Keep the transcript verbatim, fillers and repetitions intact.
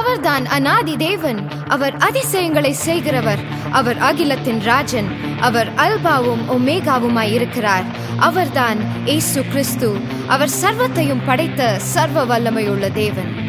அவர்தான் அநாதி தேவன். அவர் அதிசயங்களை செய்கிறவர். அவர் அகிலத்தின் ராஜன். அவர் அல்பாவும் ஒமேகாவுமாய் இருக்கிறார். அவர்தான் இயேசு கிறிஸ்து. அவர் சர்வத்தையும் படைத்த சர்வ வல்லமையுள்ள தேவன்.